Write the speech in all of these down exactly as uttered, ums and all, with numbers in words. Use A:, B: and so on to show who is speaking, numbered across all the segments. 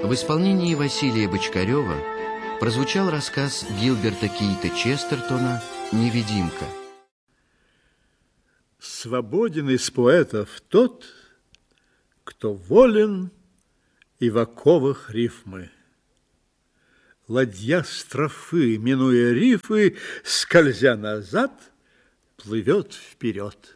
A: В исполнении Василия Бочкарева прозвучал рассказ Гилберта Кейта Честертона «Невидимка».
B: Свободен из поэтов тот, кто волен и в оковах рифмы. Ладья строфы, минуя рифы, скользя назад, плывет вперед.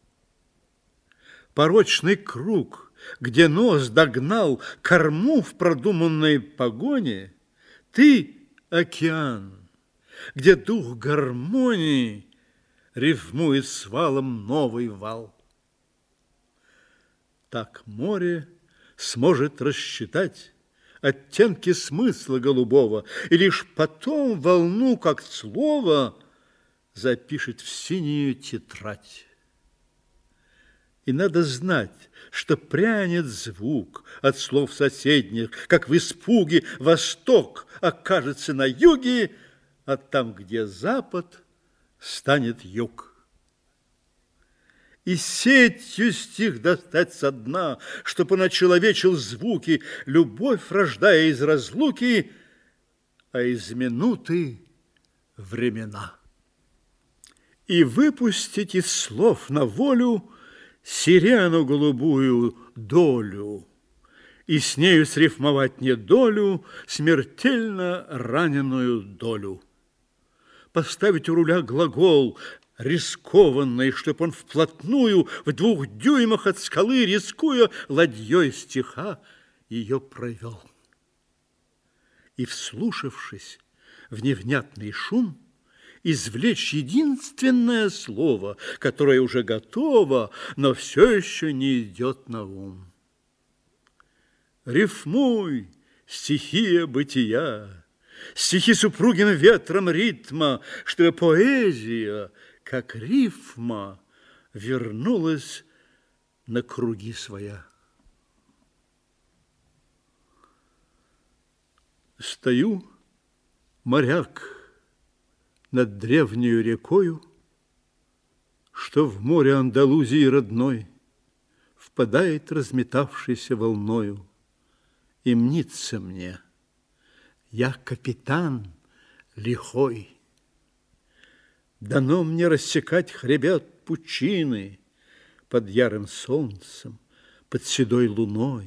B: Порочный круг, где нос догнал корму в продуманной погоне, ты — океан, где дух гармонии рифмует с валом новый вал. Так море сможет рассчитать оттенки смысла голубого, и лишь потом волну, как слово, запишет в синюю тетрадь. И надо знать, что прянет звук от слов соседних, как в испуге восток окажется на юге, а там, где запад, станет юг. И сетью стих достать со дна, чтоб он очеловечил звуки, любовь рождая из разлуки, а из минуты времена. И выпустить из слов на волю сирену голубую долю, и с нею срифмовать недолю, смертельно раненую долю. Поставить у руля глагол рискованный, чтоб он вплотную в двух дюймах от скалы, рискуя ладьей стиха, ее провел. И, вслушавшись в невнятный шум, извлечь единственное слово, которое уже готово, но все еще не идет на ум. Рифмуй, стихия бытия, стихи супругим ветром ритма, чтобы поэзия, как рифма, вернулась на круги своя. Стою, моряк, над древнею рекою, что в море Андалузии родной впадает разметавшейся волною, и мнится мне, я капитан лихой. Дано мне рассекать хребет пучины под ярым солнцем, под седой луной.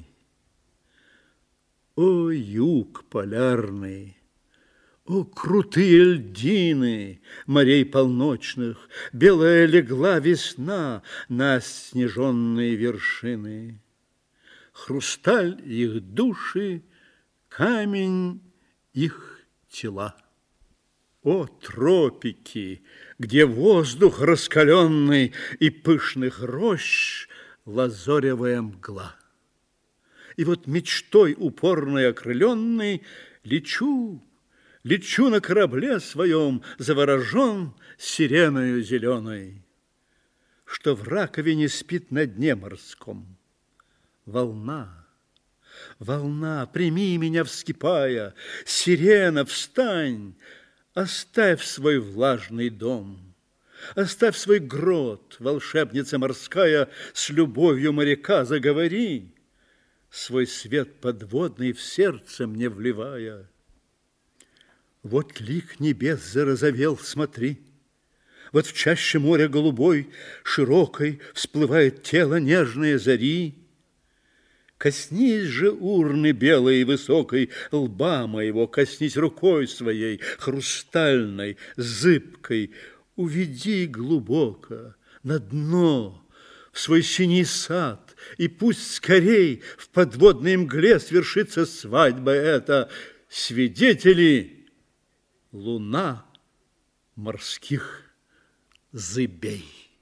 B: О, юг полярный! О, крутые льдины морей полночных! Белая легла весна на снеженные вершины. Хрусталь их души, камень их тела. О, тропики, где воздух раскаленный и пышных рощ лазоревая мгла. И вот мечтой упорной окрыленной лечу, лечу на корабле своем, заворожен сиреною зеленой, что в раковине спит на дне морском. Волна, волна, прими меня вскипая, сирена, встань, оставь свой влажный дом, оставь свой грот, волшебница морская, с любовью моряка заговори, свой свет подводный в сердце мне вливая. Вот лик небес зарозовел, смотри, вот в чаще моря голубой широкой всплывает тело нежное зари. Коснись же урны белой и высокой лба моего, коснись рукой своей, хрустальной, зыбкой, уведи глубоко на дно, в свой синий сад, и пусть скорей в подводной мгле свершится свадьба эта. Свидетели — луна морских зыбей.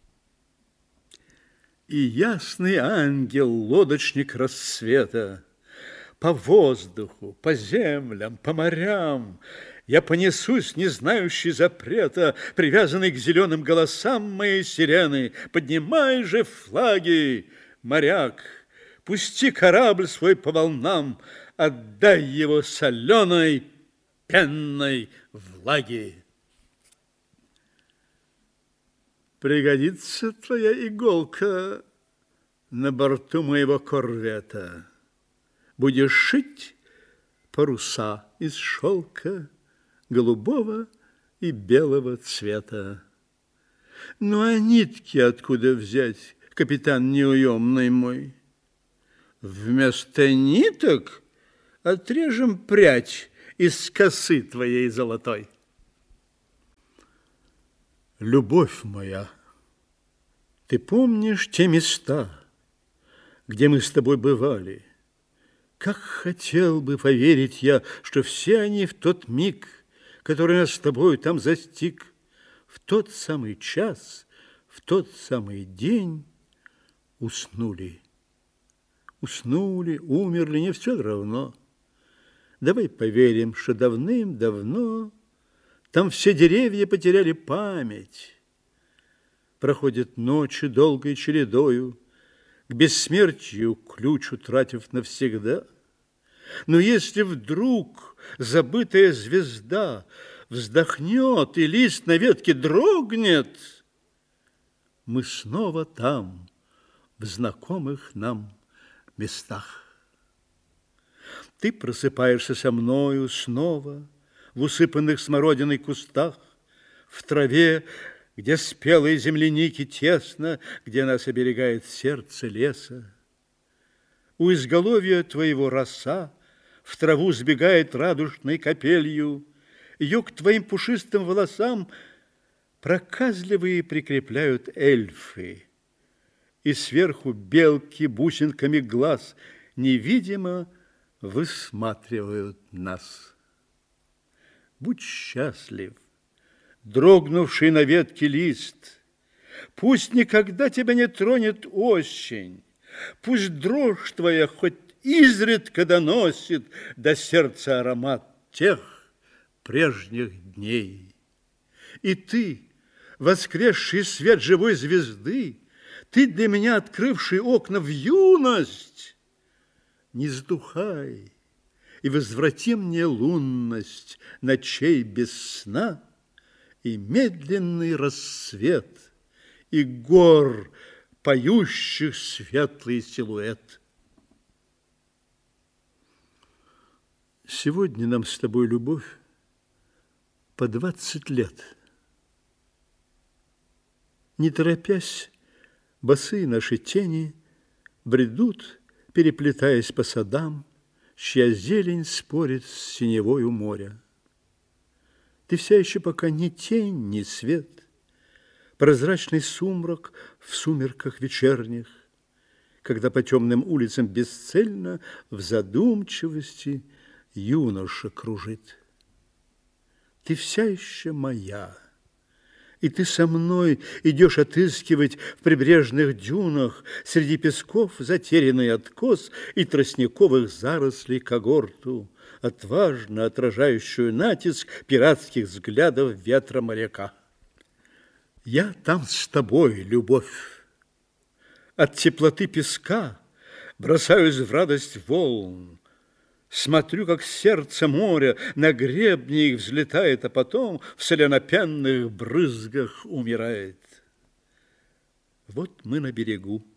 B: И ясный ангел, лодочник рассвета, по воздуху, по землям, по морям я понесусь, не знающий запрета, привязанный к зеленым голосам моей сирены. Поднимай же флаги, моряк, пусти корабль свой по волнам, отдай его соленой пенной влаги. Пригодится твоя иголка на борту моего корвета. Будешь шить паруса из шелка голубого и белого цвета. Ну, а нитки откуда взять, капитан неуемный мой? Вместо ниток отрежем прядь из косы твоей золотой. Любовь моя, ты помнишь те места, где мы с тобой бывали? Как хотел бы поверить я, что все они в тот миг, который нас с тобой там застиг, в тот самый час, в тот самый день уснули. Уснули, умерли, не все равно. Давай поверим, что давным-давно там все деревья потеряли память. Проходят ночи долгой чередою, к бессмертию ключ утратив навсегда. Но если вдруг забытая звезда вздохнет и лист на ветке дрогнет, мы снова там, в знакомых нам местах. Ты просыпаешься со мною снова в усыпанных смородиной кустах, в траве, где спелые земляники тесно, где нас оберегает сердце леса. У изголовья твоего роса в траву сбегает радужной капелью, ее к твоим пушистым волосам проказливые прикрепляют эльфы, и сверху белки бусинками глаз невидимо высматривают нас. Будь счастлив, дрогнувший на ветке лист, пусть никогда тебя не тронет осень, пусть дрожь твоя хоть изредка доносит до сердца аромат тех прежних дней. И ты, воскресший свет живой звезды, ты для меня открывший окна в юность, не сдухай и возврати мне лунность ночей без сна и медленный рассвет, и гор, поющих светлый силуэт. Сегодня нам с тобой, любовь, по двадцать лет. Не торопясь, босые наши тени бредут, переплетаясь по садам, чья зелень спорит с синевою моря. Ты вся еще пока ни тень, ни свет, прозрачный сумрак в сумерках вечерних, когда по темным улицам бесцельно в задумчивости юноша кружит. Ты вся еще моя, и ты со мной идешь отыскивать в прибрежных дюнах среди песков затерянный откос и тростниковых зарослей когорту, отважно отражающую натиск пиратских взглядов ветра моряка. Я там с тобой, любовь. От теплоты песка бросаюсь в радость волн, смотрю, как сердце моря на гребне их взлетает, а потом в соленопенных брызгах умирает. Вот мы на берегу,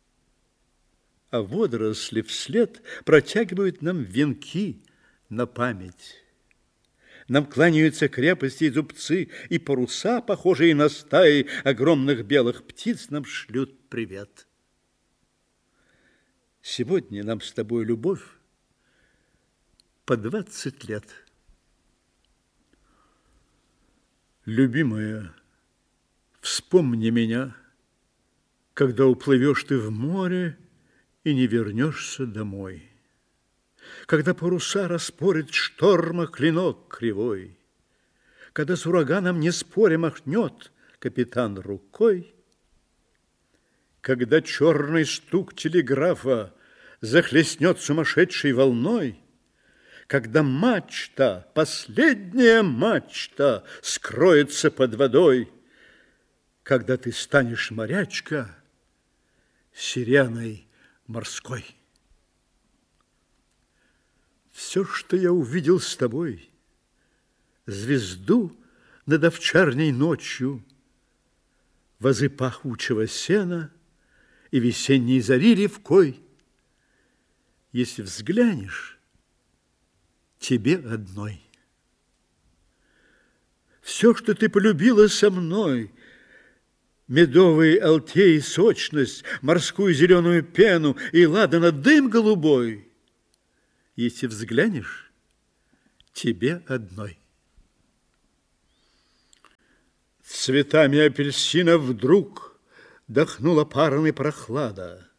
B: а водоросли вслед протягивают нам венки на память. Нам кланяются крепости и зубцы, и паруса, похожие на стаи огромных белых птиц, нам шлют привет. Сегодня нам с тобой, любовь, по двадцать лет. Любимая, вспомни меня, когда уплывешь ты в море и не вернешься домой. Когда паруса распорит шторма клинок кривой, когда с ураганом не споря махнет капитан рукой, когда черный стук телеграфа захлестнет сумасшедшей волной, когда мачта, последняя мачта, скроется под водой, когда ты станешь, морячка, сиреной морской. Все, что я увидел с тобой, звезду над овчарней ночью, вазы пахучего сена и весенней зари ревкой, если взглянешь, тебе одной. Все, что ты полюбила со мной, медовый алтей, сочность, морскую зеленую пену и ладана дым голубой, если взглянешь, тебе одной. Цветами апельсина вдруг дохнула парной прохлада.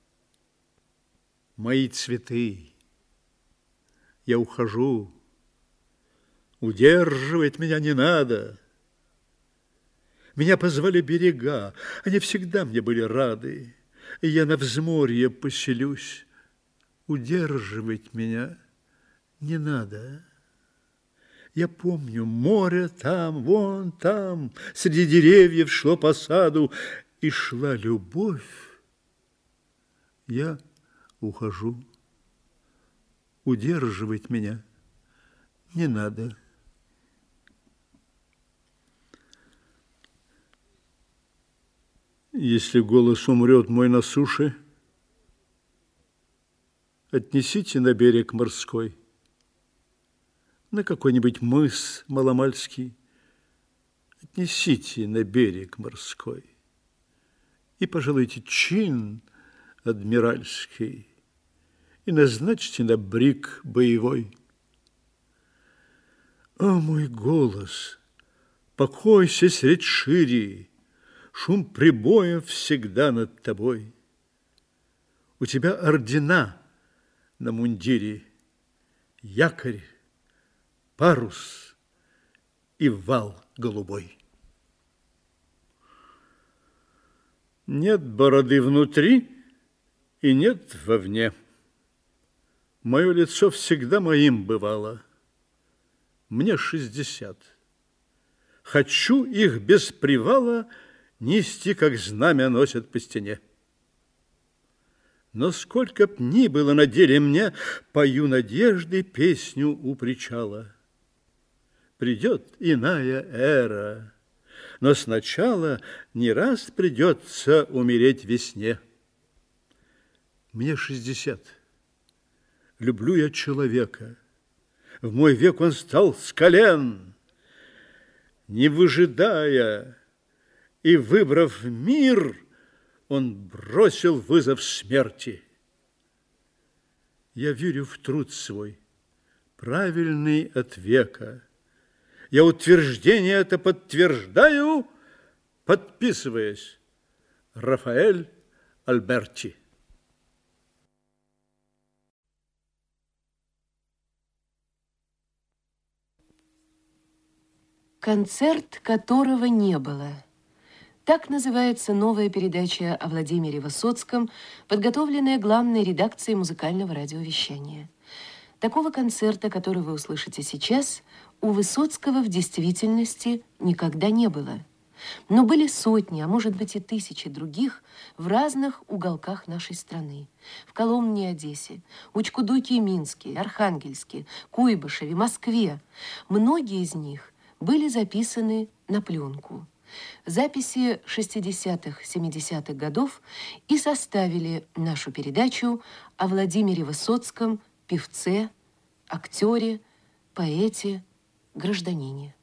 B: Мои цветы, я ухожу, удерживать меня не надо. Меня позвали берега, они всегда мне были рады, и я на взморье поселюсь. Удерживать меня не надо. Я помню, море там, вон там, среди деревьев шло по саду, и шла любовь. Я ухожу. Удерживать меня не надо. Если голос умрет мой на суше, отнесите на берег морской, на какой-нибудь мыс маломальский, отнесите на берег морской и пожалуйте чин адмиральский и назначьте на бриг боевой. О, мой голос, покойся средь шири, шум прибоя всегда над тобой. У тебя ордена на мундире, якорь, парус и вал голубой. Нет бороды внутри и нет вовне. Мое лицо всегда моим бывало. Мне шестьдесят. Хочу их без привала нести, как знамя носят по стене. Но сколько б ни было на деле мне, пою надежды песню у причала. Придет иная эра, но сначала не раз придется умереть весне. Мне шестьдесят. Люблю я человека. В мой век он стал с колен. Не выжидая и выбрав мир, он бросил вызов смерти. Я верю в труд свой, правильный от века. Я утверждение это подтверждаю, подписываясь. Рафаэль Альберти.
C: Концерт, которого не было. Так называется новая передача о Владимире Высоцком, подготовленная главной редакцией музыкального радиовещания. Такого концерта, который вы услышите сейчас, у Высоцкого в действительности никогда не было. Но были сотни, а может быть и тысячи других в разных уголках нашей страны. В Коломне и Одессе, Учкудуке и Минске, Архангельске, Куйбышеве, Москве. Многие из них были записаны на пленку. Записи шестидесятых-семидесятых годов и составили нашу передачу о Владимире Высоцком, певце, актере, поэте, гражданине.